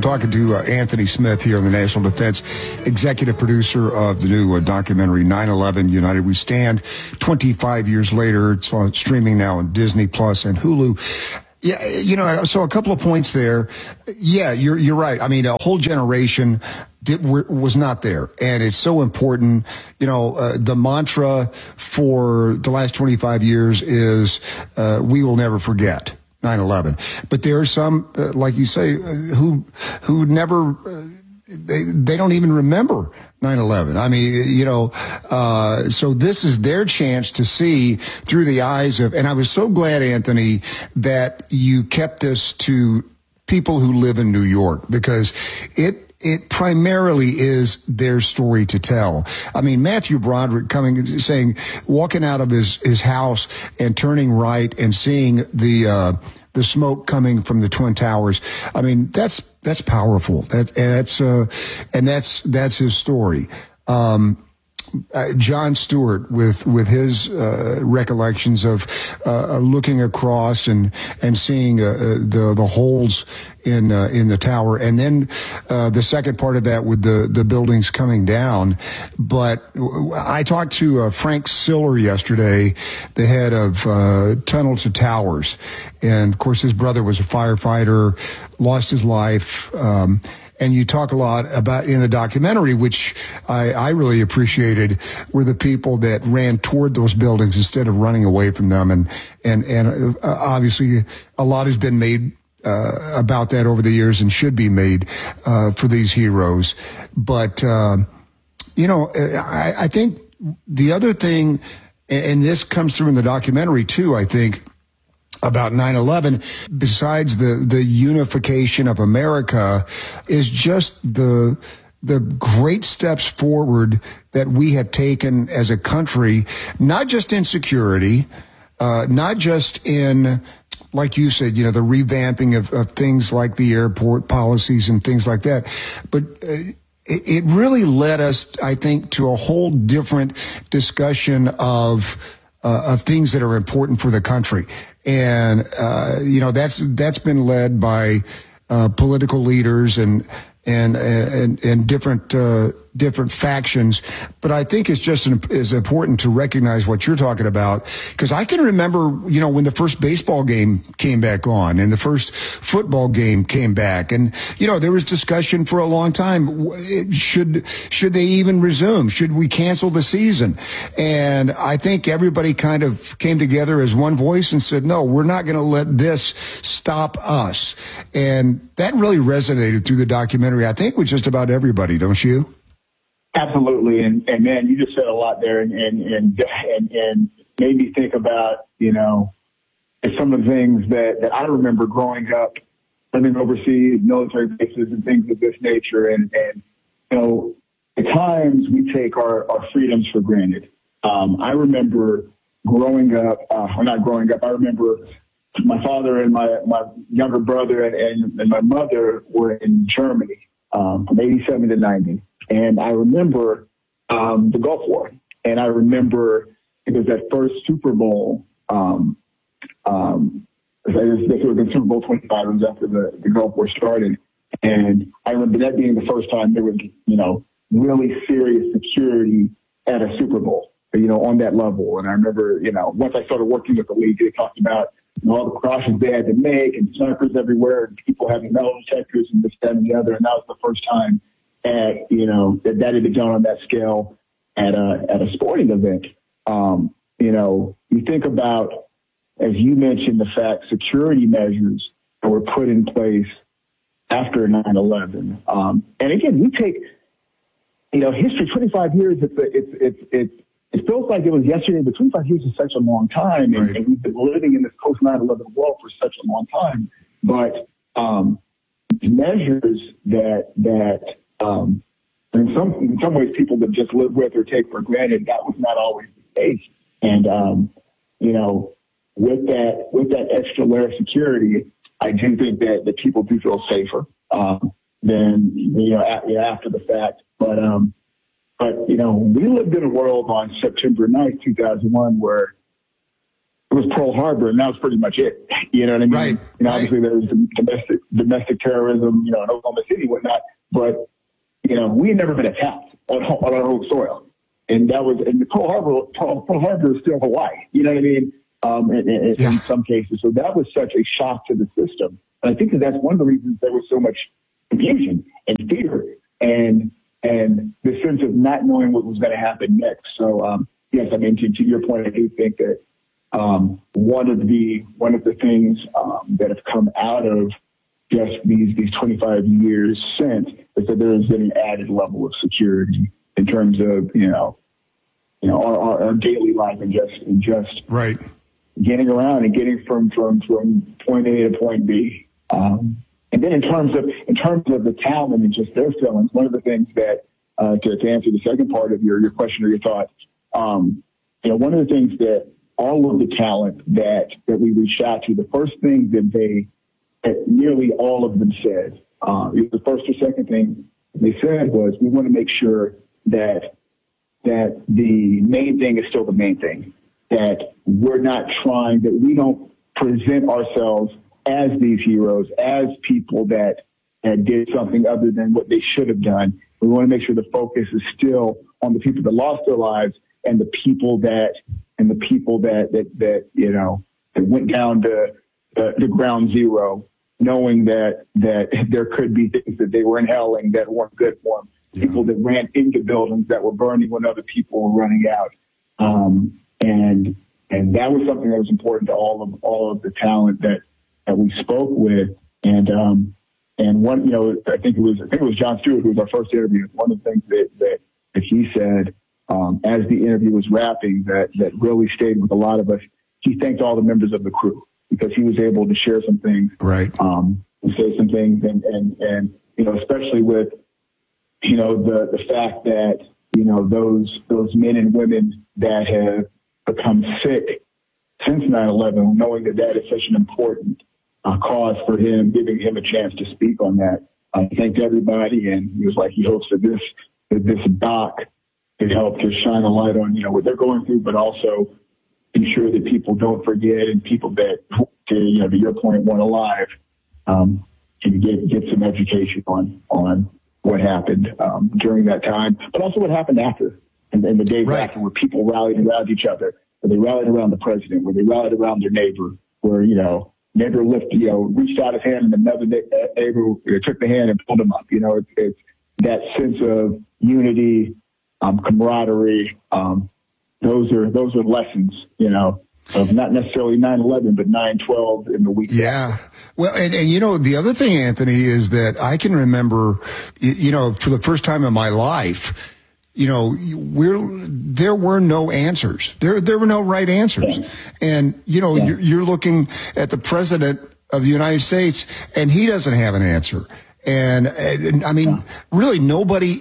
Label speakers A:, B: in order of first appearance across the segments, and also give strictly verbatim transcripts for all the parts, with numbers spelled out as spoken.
A: talking to uh, Anthony Smith here on the National Defense, executive producer of the new uh, documentary nine eleven United We Stand. twenty-five years later, it's on streaming now on Disney Plus and Hulu. Yeah, you know, so a couple of points there. Yeah, you're you're right. I mean, a whole generation did, was not there, and it's so important. You know, uh, the mantra for the last twenty-five years is uh, "We will never forget nine eleven." But there are some, uh, like you say, uh, who who never uh, they they don't even remember nine eleven. I mean, you know, uh, so this is their chance to see through the eyes of, and I was so glad, Anthony, that you kept this to people who live in New York, because it, it primarily is their story to tell. I mean, Matthew Broderick coming, saying, walking out of his, his house and turning right and seeing the, uh, the smoke coming from the Twin Towers. I mean, that's, that's powerful. That, and that's, uh, and that's, that's his story. Um, Uh, John Stewart with with his uh, recollections of uh, looking across and and seeing uh, the the holes in uh, in the tower, and then uh, the second part of that with the the buildings coming down. But I talked to uh, Frank Siller yesterday, the head of uh, Tunnel to Towers, and of course his brother was a firefighter, lost his life. Um, And you talk a lot about in the documentary, which I, I really appreciated, were the people that ran toward those buildings instead of running away from them. And, and, and uh, obviously a lot has been made uh, about that over the years and should be made uh, for these heroes. But, uh, you know, I, I think the other thing, and this comes through in the documentary too, I think, about nine eleven, besides the, the unification of America, is just the the great steps forward that we have taken as a country, not just in security, uh, not just in, like you said, you know, the revamping of, of things like the airport policies and things like that, but uh, it, it really led us, I think, to a whole different discussion of uh, of things that are important for the country. And, uh, you know, that's, that's been led by, uh, political leaders and, and, and, and different, uh, different factions. But I think it's just an, is important to recognize what you're talking about. Cause I can remember, you know, when the first baseball game came back on and the first football game came back. And, you know, there was discussion for a long time. Should, should they even resume? Should we cancel the season? And I think everybody kind of came together as one voice and said, no, we're not going to let this stop us. And that really resonated through the documentary, I think, with just about everybody, don't you?
B: Absolutely. And, and man, you just said a lot there and, and, and, and, and made me think about, you know, some of the things that, that I remember growing up, living overseas, military bases and things of this nature. And, and, you know, at times we take our, our freedoms for granted. Um, I remember growing up, uh, or not growing up, I remember my father and my, my younger brother and, and, and my mother were in Germany, um, from eighty-seven to ninety. And I remember um, the Gulf War, and I remember it was that first Super Bowl. Um, um, this would have been Super Bowl twenty-five. It was after the, the Gulf War started, and I remember that being the first time there was, you know, really serious security at a Super Bowl, you know, on that level. And I remember, you know, once I started working with the league, they talked about, you know, all the precautions they had to make, and snipers everywhere, and people having metal detectors and this, that, and the other. And that was the first time at, you know, that, that had been done on that scale at a, at a sporting event. Um, you know, you think about, as you mentioned, the fact security measures that were put in place after nine eleven. Um, and again, we take, you know, history, twenty-five years, it's, it's, it's, it's, it feels like it was yesterday, but twenty-five years is such a long time. And, right. and we've been living in this post nine eleven world for such a long time. But, um, measures that, that, Um, in some in some ways, people that just live with or take for granted, that was not always the case. And um, you know, with that with that extra layer of security, I do think that, that people do feel safer um, than you know at, after the fact. But um, but you know, we lived in a world on September ninth, two thousand one, where it was Pearl Harbor, and that was pretty much it. You know what I mean?
A: Right.
B: You know, obviously there was domestic domestic terrorism, you know, in Oklahoma City and whatnot, but you know, we had never been attacked on, on our own soil, and that was and Pearl Harbor. Pearl, Pearl Harbor is still Hawaii. You know what I mean? Um, in, in,
A: yeah.
B: in some cases, so that was such a shock to the system, and I think that that's one of the reasons there was so much confusion and fear and and the sense of not knowing what was going to happen next. So um, yes, I mean to, to your point, I do think that. Um, one of the one of the things um, that have come out of just these these twenty-five years since is that there has been an added level of security in terms of you know you know our, our, our daily life and just and just
A: right
B: getting around and getting from from from point A to point B. Um, and then in terms of in terms of the talent and just their feelings, one of the things that uh, to, to answer the second part of your your question or your thought, um, you know, one of the things that all of the talent that, that we reached out to, the first thing that they, that nearly all of them said, uh, the first or second thing they said was, we want to make sure that, that the main thing is still the main thing, that we're not trying, that we don't present ourselves as these heroes, as people that, that did something other than what they should have done. We want to make sure the focus is still on the people that lost their lives and the people that, and the people that, that, that, you know, that went down to uh, the ground zero, knowing that, that there could be things that they were inhaling that weren't good for them. Yeah. People that ran into buildings that were burning when other people were running out. Um, and, and that was something that was important to all of, all of the talent that, that we spoke with. And, um, and one, you know, I think it was, I think it was Jon Stewart, who was our first interview. One of the things that, that, that he said, Um, as the interview was wrapping, that, that really stayed with a lot of us. He thanked all the members of the crew because he was able to share some things,
A: right?
B: Um, and say some things, and, and, and you know, especially with, you know, the, the fact that, you know, those those men and women that have become sick since nine eleven, knowing that that is such an important uh, cause for him, giving him a chance to speak on that. I thanked everybody, and he was like, he hopes that this that this doc can help to shine a light on, you know, what they're going through, but also ensure that people don't forget and people that, to, you know, to your point, weren't alive, um, can get, get some education on, on what happened, um, during that time, but also what happened after and, and the days
A: right.
B: after, where people rallied around each other, where they rallied around the president, where they rallied around their neighbor, where, you know, neighbor lifted, you know, reached out his hand and another neighbor took the hand and pulled him up. You know, it's, it's that sense of unity, Um, camaraderie, um, those are those are lessons, you know, of not necessarily nine eleven, but nine twelve in the week.
A: Yeah. Well, and, and, you know, the other thing, Anthony, is that I can remember, you, you know, for the first time in my life, you know, we're, there were no answers. There, there were no right answers. Yeah. And, you know, yeah. you're, you're looking at the president of the United States and he doesn't have an answer. And, and I mean, really nobody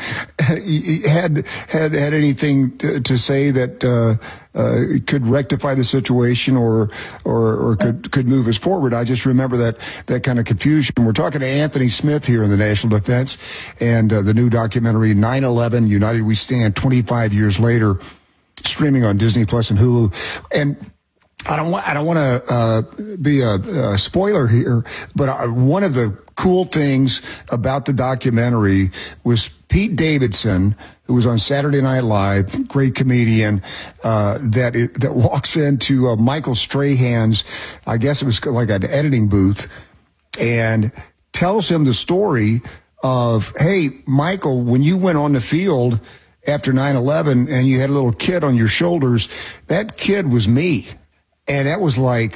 A: had, had, had anything to, to say that, uh, uh, could rectify the situation or, or, or could, could move us forward. I just remember that, that kind of confusion. We're talking to Anthony Smith here in the National Defense and uh, the new documentary nine eleven United We Stand twenty-five years later, streaming on Disney Plus and Hulu. And I don't want, I don't want to, uh, be a, a spoiler here, but I, one of the cool things about the documentary was Pete Davidson, who was on Saturday Night Live, great comedian, uh, that, it, that walks into uh, Michael Strahan's, I guess it was like an editing booth, and tells him the story of, hey, Michael, when you went on the field after nine eleven and you had a little kid on your shoulders, that kid was me. And that was like,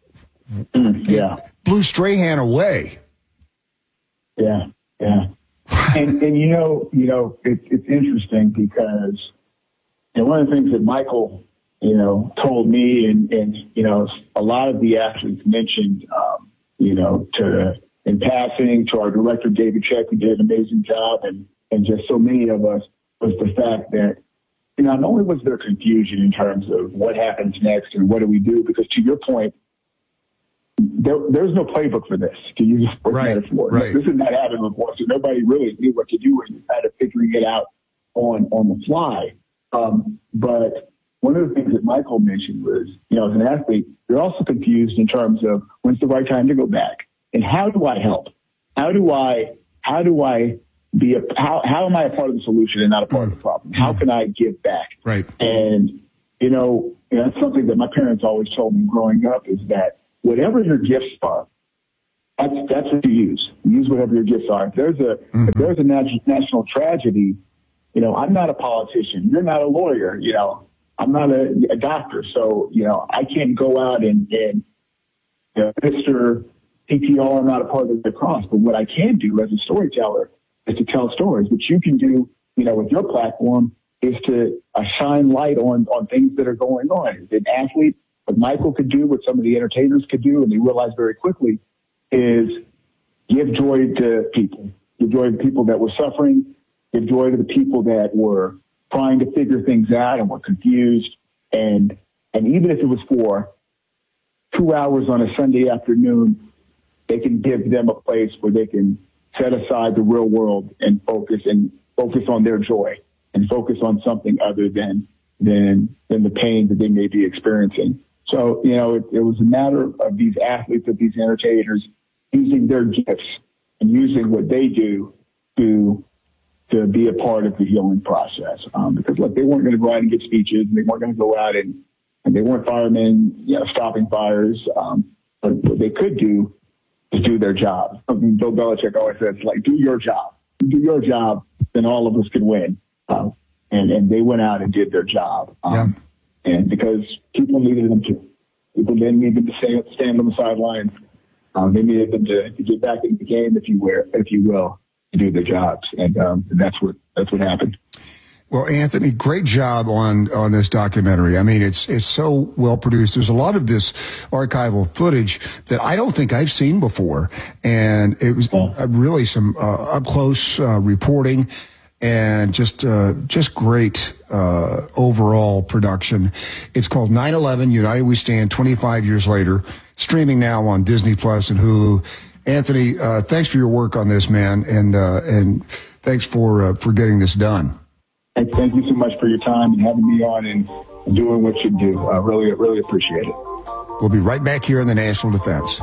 B: yeah,
A: blew Strahan away.
B: Yeah, yeah. and, and, you know, you know, it, it's interesting because, you know, one of the things that Michael, you know, told me and, and, you know, a lot of the athletes mentioned, um, you know, to, in passing to our director, David Check, who did an amazing job, and, and just so many of us, was the fact that, you know, not only was there confusion in terms of what happens next and what do we do, because to your point, there, there's no playbook for this, to use a sports
A: right,
B: metaphor.
A: Right.
B: This is not happening before, so nobody really knew what to do, and you kind of figuring it out on, on the fly. Um, but one of the things that Michael mentioned was, you know, as an athlete, you're also confused in terms of when's the right time to go back and how do I help? How do I, how do I be a, how, how am I a part of the solution and not a part of the problem? How can I give back?
A: Right.
B: And, you know, that's something that my parents always told me growing up is that whatever your gifts are, that's, that's what you use. Use whatever your gifts are. If there's a, mm-hmm. if there's a nat- national tragedy, you know, I'm not a politician. You're not a lawyer. You know, I'm not a, a doctor. So, you know, I can't go out and, and you know, Mister P T R, I'm not a part of the cross. But what I can do as a storyteller is to tell stories. What you can do, you know, with your platform is to uh, shine light on, on things that are going on. An athlete, what Michael could do, what some of the entertainers could do, and they realized very quickly, is give joy to people. Give joy to people that were suffering. Give joy to the people that were trying to figure things out and were confused. And and even if it was for two hours on a Sunday afternoon, they can give them a place where they can set aside the real world and focus and focus on their joy and focus on something other than than than the pain that they may be experiencing. So, you know, it, it was a matter of these athletes, of these entertainers, using their gifts and using what they do to to be a part of the healing process. Um, because, look, they weren't going to go out and give speeches. And they weren't going to go out and, and they weren't firemen, you know, stopping fires. Um, but what they could do is do their job. Something Bill Belichick always says, like, do your job. Do your job, then all of us can win. Um, and, and they went out and did their job. Um, yeah. And because people needed them to. People didn't need them to stand, stand on the sidelines. Um, they needed them to, to get back in the game, if you will, if you will, to do their jobs, and, um, and that's what that's what happened.
A: Well, Anthony, great job on on this documentary. I mean, it's it's so well produced. There's a lot of this archival footage that I don't think I've seen before, and it was uh, really some uh, up close uh, reporting. And just, uh, just great, uh, overall production. It's called nine eleven United We Stand twenty-five years later, streaming now on Disney Plus and Hulu. Anthony, uh, thanks for your work on this, man. And, uh, and thanks for, uh, for getting this done.
B: Thank, thank you so much for your time and having me on and doing what you do. I really, really appreciate it.
A: We'll be right back here in the National Defense.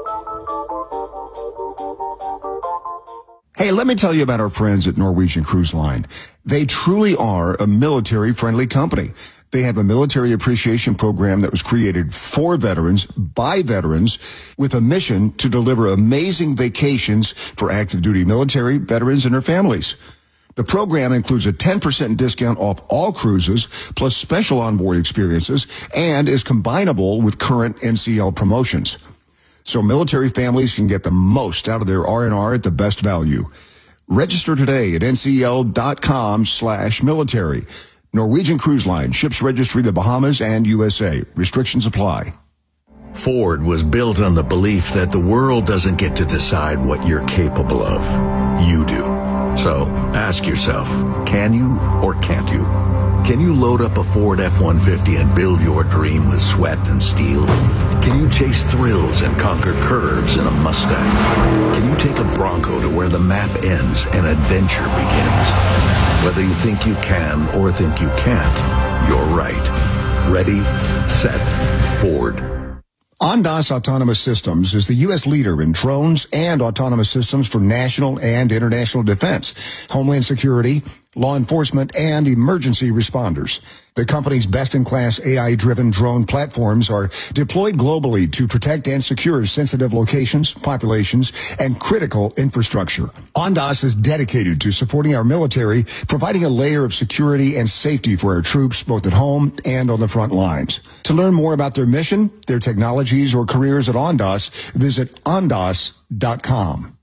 A: Hey, let me tell you about our friends at Norwegian Cruise Line. They truly are a military-friendly company. They have a military appreciation program that was created for veterans, by veterans, with a mission to deliver amazing vacations for active duty military, veterans, and their families. The program includes a ten percent discount off all cruises, plus special onboard experiences, and is combinable with current N C L promotions. So military families can get the most out of their R and R at the best value. Register today at ncl.com slash military. Norwegian Cruise Line, ships registry the Bahamas and U S A. Restrictions apply.
C: Ford was built on the belief that the world doesn't get to decide what you're capable of. You do. So ask yourself, can you or can't you? Can you load up a Ford F one fifty and build your dream with sweat and steel? Can you chase thrills and conquer curves in a Mustang? Can you take a Bronco to where the map ends and adventure begins? Whether you think you can or think you can't, you're right. Ready, set, Ford.
A: Ondas Autonomous Systems is the U S leader in drones and autonomous systems for national and international defense, homeland security, law enforcement, and emergency responders. The company's best-in-class A I-driven drone platforms are deployed globally to protect and secure sensitive locations, populations, and critical infrastructure. Ondas is dedicated to supporting our military, providing a layer of security and safety for our troops, both at home and on the front lines. To learn more about their mission, their technologies, or careers at Ondas, visit ondas dot com.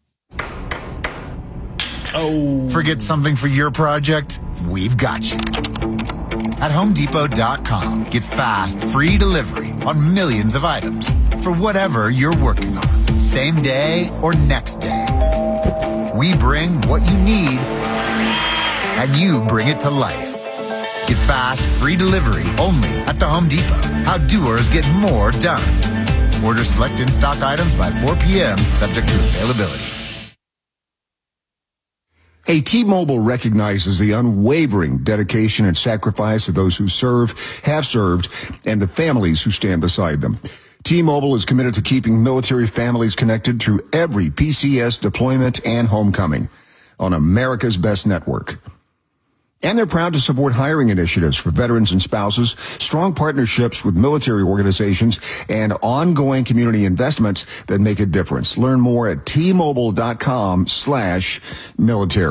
D: Oh. Forget something for your project? We've got you. At home depot dot com, get fast, free delivery on millions of items for whatever you're working on, same day or next day. We bring what you need, and you bring it to life. Get fast, free delivery only at the Home Depot. How doers get more done. Order select in-stock items by four p.m., subject to availability.
A: Hey, T-Mobile recognizes the unwavering dedication and sacrifice of those who serve, have served, and the families who stand beside them. T-Mobile is committed to keeping military families connected through every P C S deployment and homecoming on America's best network. And they're proud to support hiring initiatives for veterans and spouses, strong partnerships with military organizations, and ongoing community investments that make a difference. Learn more at T Mobile dot com slash military.